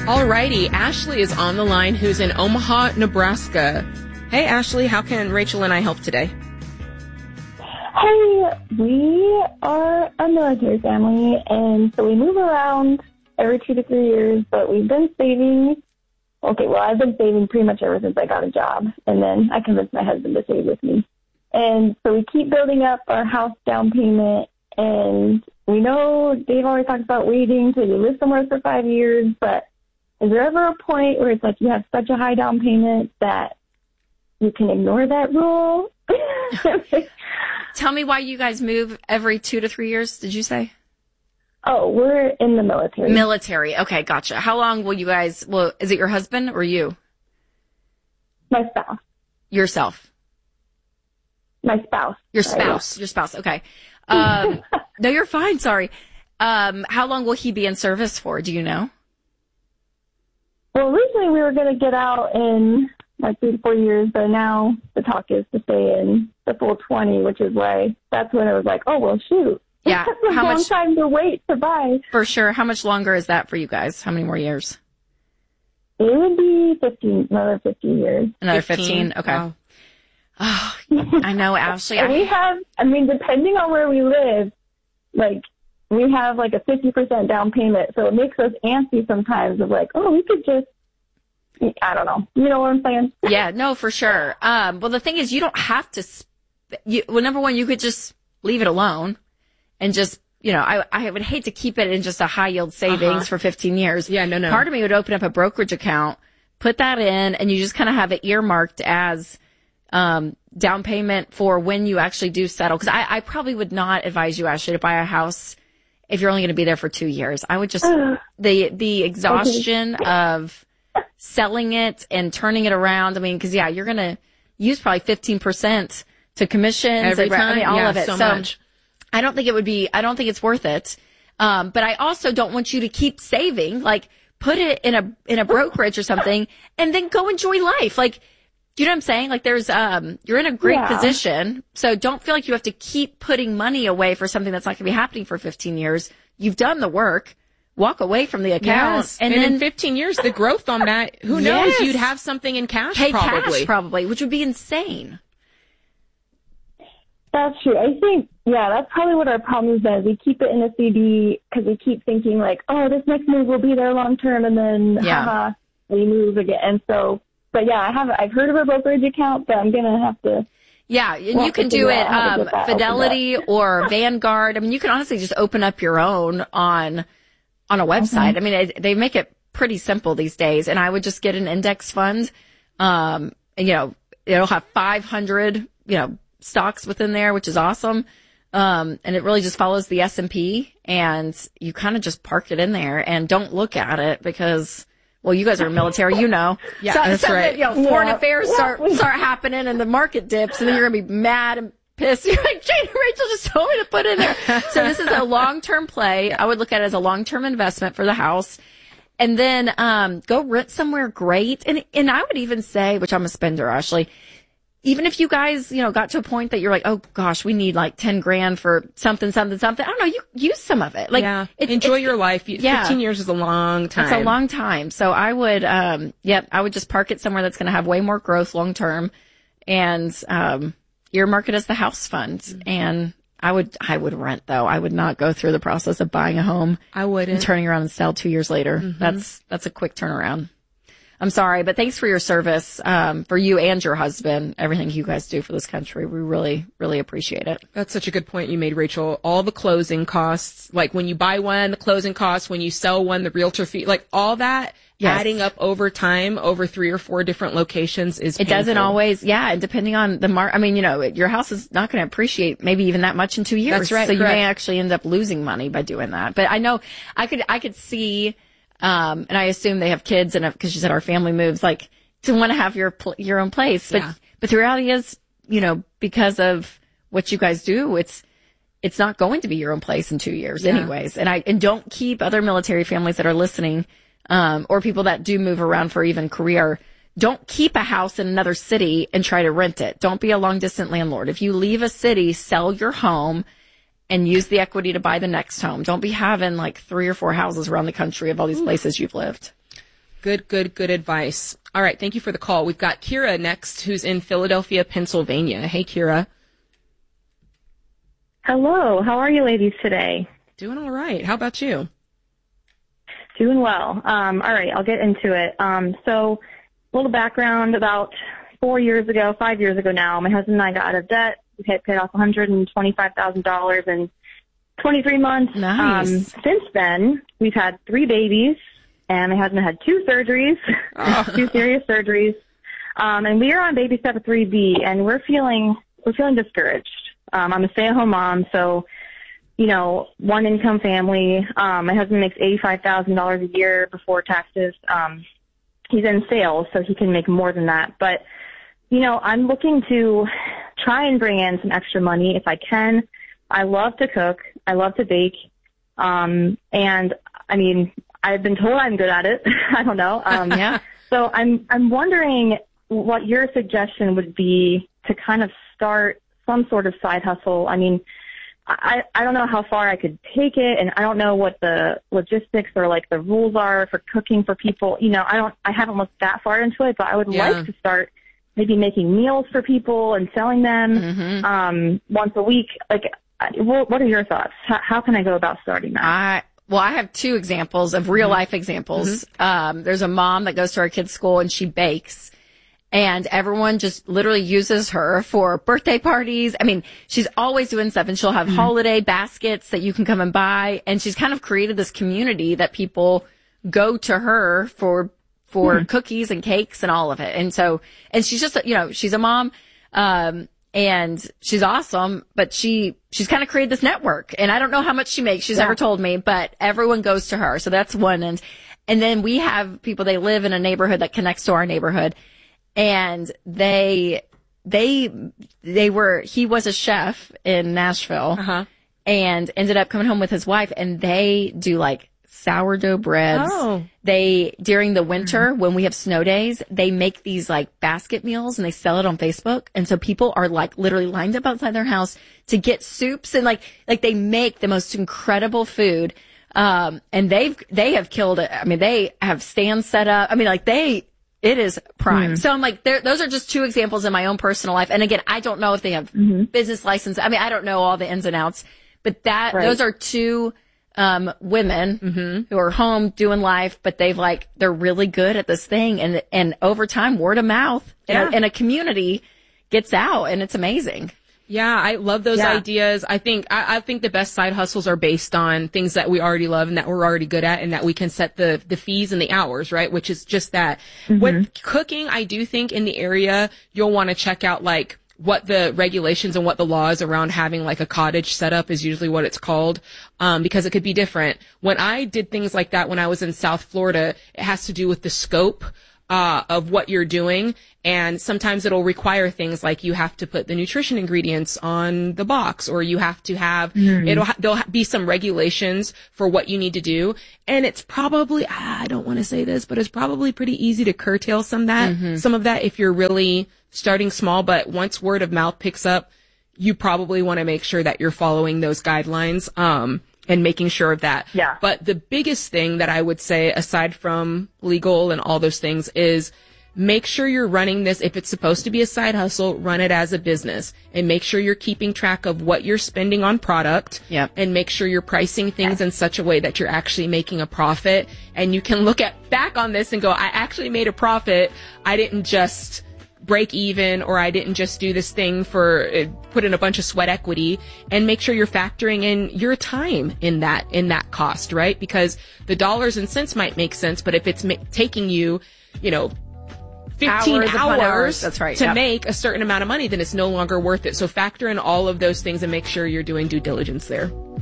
Alrighty, Ashley is on the line, who's in Omaha, Nebraska. Hey, Ashley, how can Rachel and I help today? Hey, we are a military family, and so we move around every 2 to 3 years, but we've been saving. Okay, well, I've been saving pretty much ever since I got a job, and then I convinced my husband to save with me. And so we keep building up our house down payment, and we know Dave always talks about waiting till you live somewhere for 5 years, but is there ever a point where it's like you have such a high down payment that you can ignore that rule? Tell me why you guys move every 2 to 3 years, did you say? Oh, we're in the military. Military. Okay, gotcha. How long will you guys, is it your husband or you? My spouse. Yourself? My spouse. Your spouse. Your spouse. Okay. No, you're fine. Sorry. How long will he be in service for? Do you know? Well, originally we were going to get out in like 3 to 4 years, but now the talk is to stay in the full 20, which is why that's when it was like, oh, well, shoot. Yeah. That's a long time to wait to buy. For sure. How much longer is that for you guys? How many more years? It would be another 15 years. Another 15? Okay. Wow. Oh, I know, Ashley. And we have, depending on where we live, like, we have like a 50% down payment, so it makes us antsy sometimes of like, oh, we could just, I don't know. You know what I'm saying? Yeah, no, for sure. Well, the thing is, you don't have to, number one, you could just leave it alone and just, I would hate to keep it in just a high yield savings for 15 years. Yeah, no. Part of me would open up a brokerage account, put that in, and you just kind of have it earmarked as down payment for when you actually do settle. Because I probably would not advise you, Ashley, to buy a house if you're only going to be there for 2 years. I would just, the exhaustion of selling it and turning it around. Because you're going to use probably 15% to commissions. Every time. All of it. So much. I don't think it's worth it. But I also don't want you to keep saving, like put it in a brokerage or something and then go enjoy life. Like, do you know what I'm saying? Like there's, you're in a great position. So don't feel like you have to keep putting money away for something that's not going to be happening for 15 years. You've done the work. Walk away from the account. Yes. And then in 15 years, the growth on that, who knows? You'd have something in cash probably, which would be insane. That's true. I think, that's probably what our problem is. We keep it in a CD because we keep thinking like, oh, this next move will be there long term. And then, we move again. And so, but I've heard of a brokerage account, but I'm going to have to. Yeah, and you can do it, Fidelity or Vanguard. You can honestly just open up your own on a website. Mm-hmm. They make it pretty simple these days. And I would just get an index fund. It'll have 500, stocks within there, which is awesome. And it really just follows the S&P and you kind of just park it in there and don't look at it because, well, you guys are military, Yeah, that's right. Foreign affairs start happening and the market dips and then you're going to be mad and pissed. You're like, Jane and Rachel just told me to put in there. So this is a long-term play. I would look at it as a long-term investment for the house. And then, go rent somewhere great. And I would even say, which I'm a spender, Ashley, even if you guys, got to a point that you're like, oh gosh, we need like 10 grand for something. I don't know. You use some of it. Like, enjoy your life. 15 years is a long time. It's a long time. So I would, I would just park it somewhere that's going to have way more growth long term and, earmark it as the house fund. Mm-hmm. And I would rent though. I would not go through the process of buying a home. I wouldn't. And turning around and sell 2 years later. Mm-hmm. That's a quick turnaround. I'm sorry, but thanks for your service, for you and your husband, everything you guys do for this country. We really, really appreciate it. That's such a good point you made, Rachel. All the closing costs, like when you buy one, the closing costs, when you sell one, the realtor fee, like all that adding up over time, over 3 or 4 different locations is painful. It doesn't always, and depending on the your house is not going to appreciate maybe even that much in 2 years. That's right. So you may actually end up losing money by doing that. But I know I could see, and I assume they have kids and because you said our family moves, like to want to have your own place. But the reality is, because of what you guys do, it's not going to be your own place in 2 years anyways. And don't keep other military families that are listening, or people that do move around for even career. Don't keep a house in another city and try to rent it. Don't be a long distance landlord. If you leave a city, sell your home and use the equity to buy the next home. Don't be having like 3 or 4 houses around the country of all these places you've lived. Good advice. All right. Thank you for the call. We've got Kira next, who's in Philadelphia, Pennsylvania. Hey, Kira. Hello. How are you ladies today? Doing all right. How about you? Doing well. All right. I'll get into it. So a little background. About 5 years ago now, my husband and I got out of debt. We had paid off $125,000 in 23 months. Nice. Since then, we've had 3 babies, and my husband had 2 surgeries, 2 serious surgeries. And we are on baby step 3B, and we're feeling discouraged. I'm a stay-at-home mom, so, you know, one income family. My husband makes $85,000 a year before taxes. He's in sales, so he can make more than that. But, you know, I'm looking to try and bring in some extra money if I can. I love to cook. I love to bake. And I mean, I've been told I'm good at it. I don't know. Yeah. So I'm wondering what your suggestion would be to kind of start some sort of side hustle. I mean, I don't know how far I could take it, and I don't know what the logistics or like the rules are for cooking for people. You know, I haven't looked that far into it, but I would like to start maybe making meals for people and selling them once a week. Like, what are your thoughts? How can I go about starting that? I have 2 examples of real life examples. There's a mom that goes to our kids' school and she bakes, and everyone just literally uses her for birthday parties. I mean, she's always doing stuff, and she'll have holiday baskets that you can come and buy. And she's kind of created this community that people go to her for cookies and cakes and all of it. And she's just, you know, she's a mom, and she's awesome, but she's kind of created this network, and I don't know how much she makes. She's never told me, but everyone goes to her. So that's one. And then we have people, they live in a neighborhood that connects to our neighborhood, and he was a chef in Nashville and ended up coming home with his wife, and they do like sourdough breads. During the winter, when we have snow days, they make these like basket meals and they sell it on Facebook. And so people are like literally lined up outside their house to get soups, and like they make the most incredible food. And they have killed it. I mean, they have stands set up. I mean, like it is prime. So I'm like, those are just 2 examples in my own personal life. And again, I don't know if they have business license. I mean, I don't know all the ins and outs, but those are 2 women who are home doing life, but they're really good at this thing. And over time, word of mouth and a community gets out, and it's amazing. Yeah, I love those ideas. I think the best side hustles are based on things that we already love and that we're already good at, and that we can set the fees and the hours, right? Which is just that. With cooking, I do think in the area, you'll want to check out like what the regulations and what the laws around having like a cottage setup is usually what it's called, because it could be different. When I did things like that when I was in South Florida, it has to do with the scope of what you're doing. And sometimes it'll require things like you have to put the nutrition ingredients on the box, or you have to have, there'll be some regulations for what you need to do. And it's probably, I don't want to say this, but it's probably pretty easy to curtail some of that if you're really starting small. But once word of mouth picks up, you probably want to make sure that you're following those guidelines, and making sure of that. Yeah. But the biggest thing that I would say, aside from legal and all those things, is make sure you're running this. If it's supposed to be a side hustle, run it as a business, and make sure you're keeping track of what you're spending on product. Yep. And make sure you're pricing things in such a way that you're actually making a profit. And you can look back on this and go, I actually made a profit. I didn't just break even, or I didn't just do this thing for put in a bunch of sweat equity. And make sure you're factoring in your time in that cost, right? Because the dollars and cents might make sense, but if it's taking you, 15 hours that's right, to make a certain amount of money, then it's no longer worth it. So factor in all of those things and make sure you're doing due diligence there.